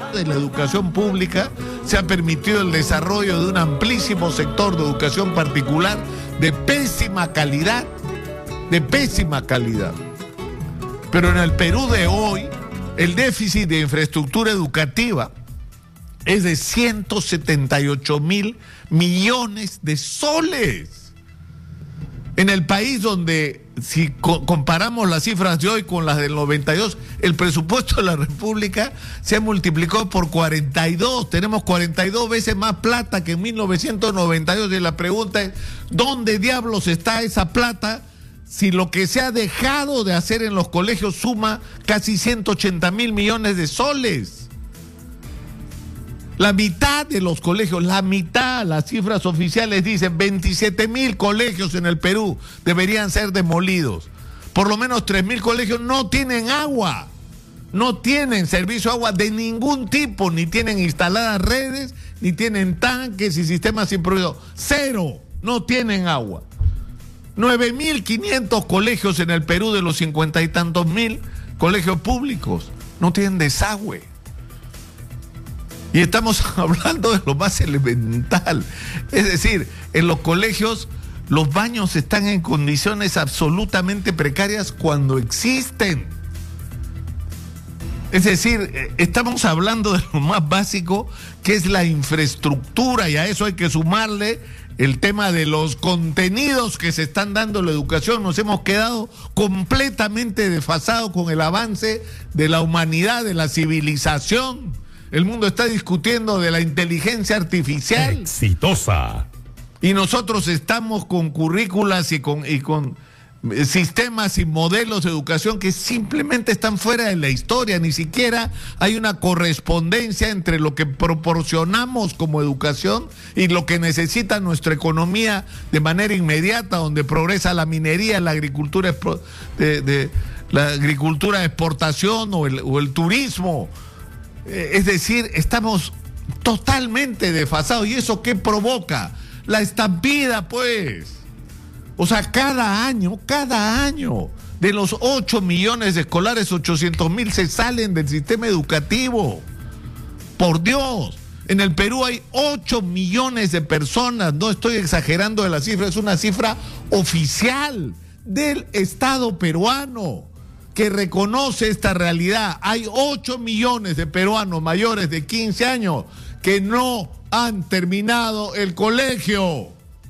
de la educación pública, se ha permitido el desarrollo de un amplísimo sector de educación particular de pésima calidad, Pero en el Perú de hoy, el déficit de infraestructura educativa es de 178.000 millones de soles. En el país donde, si comparamos las cifras de hoy con las del 92, el presupuesto de la República se ha multiplicado por 42. Tenemos 42 veces más plata que en 1992. Y la pregunta es, ¿dónde diablos está esa plata si lo que se ha dejado de hacer en los colegios suma casi 180.000 millones de soles? La mitad de los colegios, las cifras oficiales dicen 27.000 colegios en el Perú deberían ser demolidos. Por lo menos 3.000 colegios no tienen agua, no tienen servicio de agua de ningún tipo, ni tienen instaladas redes, ni tienen tanques y sistemas improvisados. Cero, no tienen agua. 9.500 colegios en el Perú de los 50 y tantos mil colegios públicos no tienen desagüe. Y estamos hablando de lo más elemental. Es decir, en los colegios los baños están en condiciones absolutamente precarias cuando existen. Es decir, estamos hablando de lo más básico, que es la infraestructura, y a eso hay que sumarle el tema de los contenidos que se están dando en la educación. Nos hemos quedado completamente desfasados con el avance de la humanidad, de la civilización. El mundo está discutiendo de la inteligencia artificial. Exitosa. Y nosotros estamos con currículas y con sistemas y modelos de educación que simplemente están fuera de la historia. Ni siquiera hay una correspondencia entre lo que proporcionamos como educación y lo que necesita nuestra economía de manera inmediata, donde progresa la minería, la agricultura de exportación o el turismo. Es decir, estamos totalmente desfasados. ¿Y eso qué provoca? La estampida, pues. O sea, cada año, de los 8 millones de escolares, 800.000 se salen del sistema educativo. Por Dios, en el Perú hay 8 millones de personas, no estoy exagerando de la cifra, es una cifra oficial del Estado peruano que reconoce esta realidad. Hay 8 millones de peruanos mayores de 15 años que no han terminado el colegio.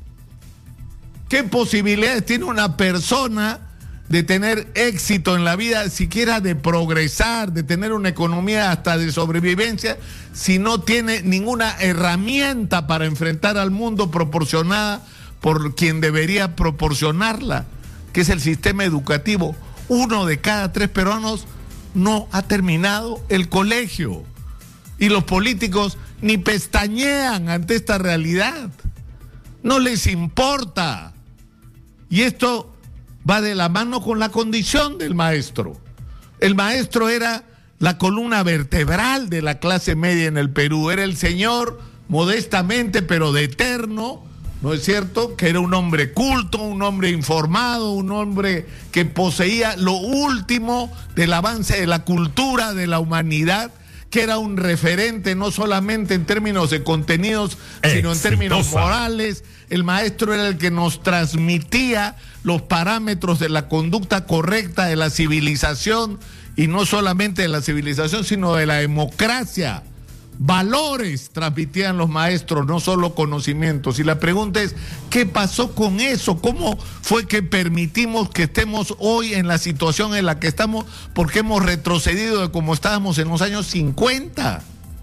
¿Qué posibilidades tiene una persona de tener éxito en la vida, siquiera de progresar, de tener una economía hasta de sobrevivencia, si no tiene ninguna herramienta para enfrentar al mundo proporcionada por quien debería proporcionarla, que es el sistema educativo? 1 de cada 3 peruanos no ha terminado el colegio. Y los políticos ni pestañean ante esta realidad. No les importa. Y esto va de la mano con la condición del maestro. El maestro era la columna vertebral de la clase media en el Perú. Era el señor, modestamente, pero de eterno, ¿no es cierto?, que era un hombre culto, un hombre informado, un hombre que poseía lo último del avance de la cultura, de la humanidad, que era un referente no solamente en términos de contenidos, sino en términos morales. El maestro era el que nos transmitía los parámetros de la conducta correcta de la civilización, y no solamente de la civilización, sino de la democracia. Valores transmitían los maestros, no solo conocimientos. Y la pregunta es, ¿qué pasó con eso? ¿Cómo fue que permitimos que estemos hoy en la situación en la que estamos? Porque hemos retrocedido de como estábamos en los años 50.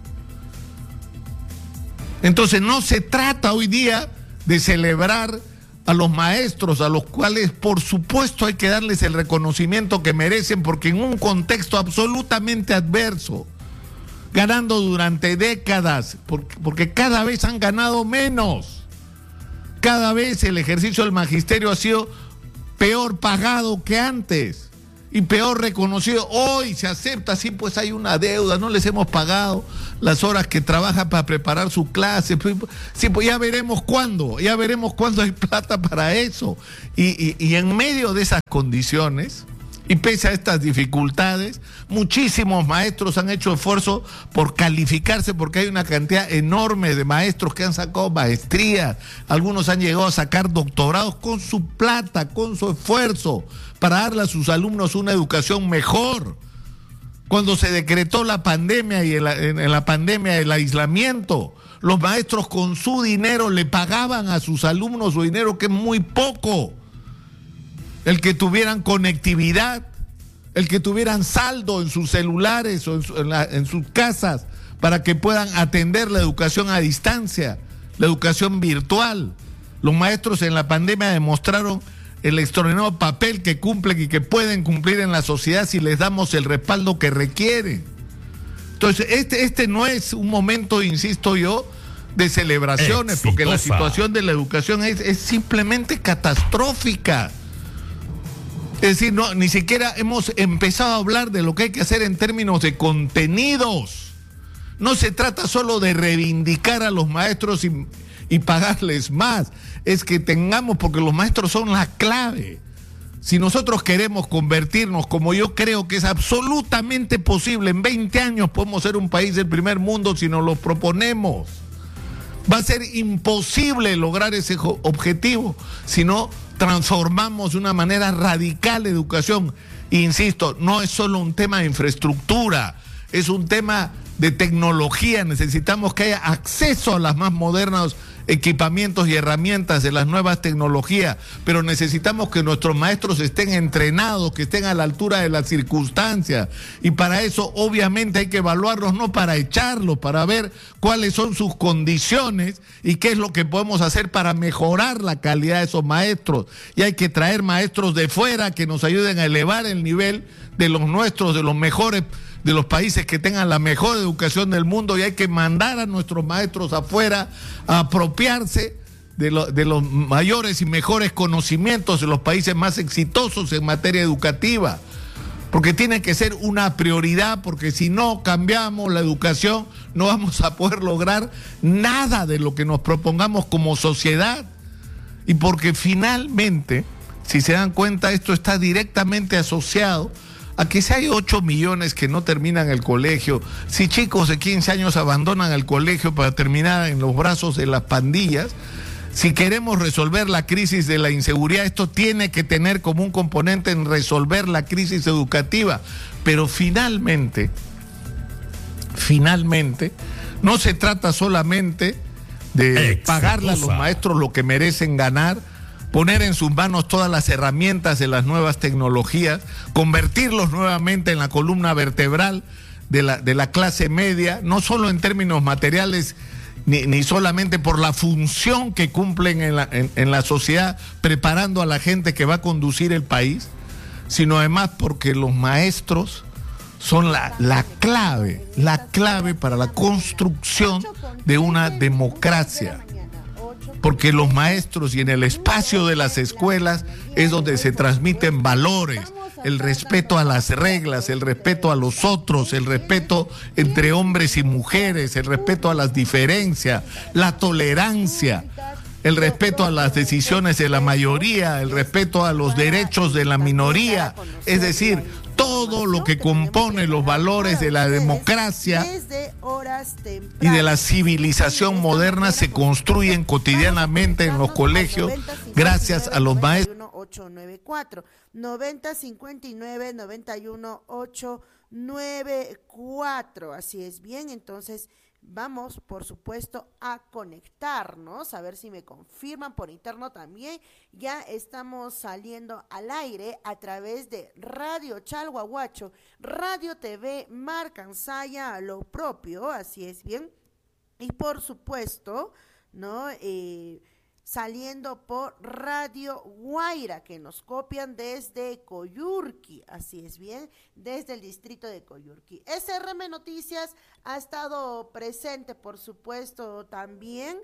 Entonces no se trata hoy día de celebrar a los maestros, a los cuales por supuesto hay que darles el reconocimiento que merecen, porque en un contexto absolutamente adverso, ganando durante décadas, porque cada vez han ganado menos. Cada vez el ejercicio del magisterio ha sido peor pagado que antes y peor reconocido. Hoy se acepta, sí, pues hay una deuda, no les hemos pagado las horas que trabajan para preparar su clase. Sí, pues ya veremos cuándo hay plata para eso. Y en medio de esas condiciones, Y pese a estas dificultades, muchísimos maestros han hecho esfuerzo por calificarse, porque hay una cantidad enorme de maestros que han sacado maestrías, algunos han llegado a sacar doctorados con su plata, con su esfuerzo, para darle a sus alumnos una educación mejor. Cuando se decretó la pandemia y en la pandemia el aislamiento, los maestros con su dinero le pagaban a sus alumnos su dinero, que es muy poco. El que tuvieran conectividad, el que tuvieran saldo en sus celulares o en sus casas para que puedan atender la educación a distancia, la educación virtual. Los maestros en la pandemia demostraron el extraordinario papel que cumplen y que pueden cumplir en la sociedad si les damos el respaldo que requieren. Entonces, este no es un momento, insisto yo, de celebraciones, exitosa, porque la situación de la educación es simplemente catastrófica. Es decir, ni siquiera hemos empezado a hablar de lo que hay que hacer en términos de contenidos. No se trata solo de reivindicar a los maestros y pagarles más. Es que tengamos, porque los maestros son la clave. Si nosotros queremos convertirnos, como yo creo que es absolutamente posible, en 20 años podemos ser un país del primer mundo si nos lo proponemos. Va a ser imposible lograr ese objetivo si no transformamos de una manera radical la educación. Insisto, no es solo un tema de infraestructura, es un tema de tecnología. Necesitamos que haya acceso a las más modernos equipamientos y herramientas de las nuevas tecnologías, pero necesitamos que nuestros maestros estén entrenados, que estén a la altura de las circunstancias, y para eso obviamente hay que evaluarlos, no para echarlos, para ver cuáles son sus condiciones y qué es lo que podemos hacer para mejorar la calidad de esos maestros. Y hay que traer maestros de fuera que nos ayuden a elevar el nivel de los nuestros, de los mejores, de los países que tengan la mejor educación del mundo, y hay que mandar a nuestros maestros afuera a apropiarse de los mayores y mejores conocimientos de los países más exitosos en materia educativa, porque tiene que ser una prioridad, porque si no cambiamos la educación no vamos a poder lograr nada de lo que nos propongamos como sociedad. Y porque finalmente, si se dan cuenta, esto está directamente asociado a que si hay 8 millones que no terminan el colegio, si chicos de 15 años abandonan el colegio para terminar en los brazos de las pandillas, si queremos resolver la crisis de la inseguridad, esto tiene que tener como un componente en resolver la crisis educativa. Pero finalmente, no se trata solamente de pagarle a los maestros lo que merecen ganar, poner en sus manos todas las herramientas de las nuevas tecnologías, convertirlos nuevamente en la columna vertebral de la clase media, no solo en términos materiales, ni solamente por la función que cumplen en la sociedad, preparando a la gente que va a conducir el país, sino además porque los maestros son la clave para la construcción de una democracia. Porque los maestros y en el espacio de las escuelas es donde se transmiten valores, el respeto a las reglas, el respeto a los otros, el respeto entre hombres y mujeres, el respeto a las diferencias, la tolerancia, el respeto a las decisiones de la mayoría, el respeto a los derechos de la minoría, es decir, todo lo que compone los valores de la democracia y de la civilización moderna se construyen cotidianamente en los colegios gracias a los maestros. 894 9059 91894. Así es, bien, entonces vamos, por supuesto, a conectarnos, a ver si me confirman por interno también. Ya estamos saliendo al aire a través de Radio Chalhuahuacho, Radio TV Marcansaya, lo propio, así es, bien. Y por supuesto, ¿no? Saliendo por Radio Guaira, que nos copian desde Coyurqui, así es, bien, desde el distrito de Coyurqui. SRM Noticias ha estado presente, por supuesto, también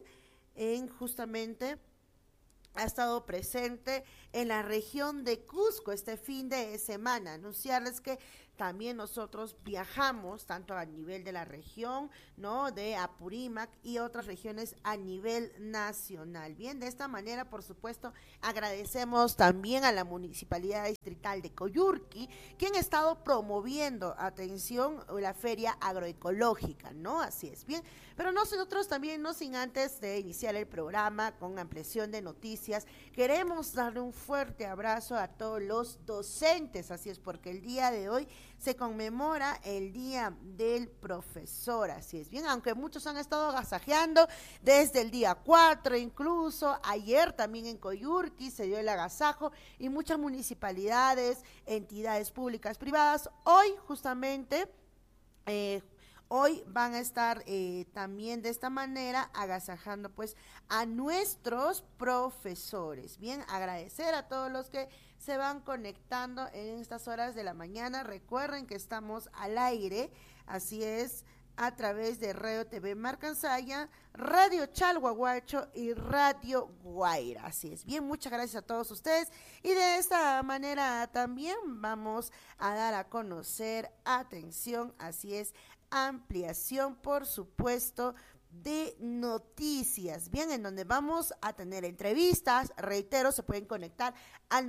ha estado presente en la región de Cusco este fin de semana. Anunciarles que también nosotros viajamos tanto a nivel de la región, ¿no? De Apurímac y otras regiones a nivel nacional. Bien, de esta manera, por supuesto, agradecemos también a la Municipalidad Distrital de Coyurqui, quien ha estado promoviendo, atención, la feria agroecológica, ¿no? Así es, bien. Pero nosotros también, no sin antes de iniciar el programa con ampliación de noticias, queremos darle un fuerte abrazo a todos los docentes, así es, porque el día de hoy se conmemora el Día del Profesor, así es, bien, aunque muchos han estado agasajeando desde el día 4, incluso ayer también en Coyurqui se dio el agasajo y muchas municipalidades, entidades públicas, privadas, hoy justamente hoy van a estar también de esta manera agasajando pues a nuestros profesores. Bien, agradecer a todos los que se van conectando en estas horas de la mañana. Recuerden que estamos al aire, así es, a través de Radio TV Marcansaya, Radio Chalhuahuacho y Radio Guaira. Así es. Bien, muchas gracias a todos ustedes. Y de esta manera también vamos a dar a conocer, atención, así es, ampliación, por supuesto, de noticias, bien, en donde vamos a tener entrevistas, reitero, se pueden conectar al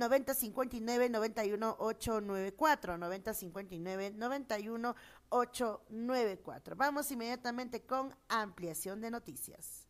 9059-91894, 9059-91894. Vamos inmediatamente con ampliación de noticias.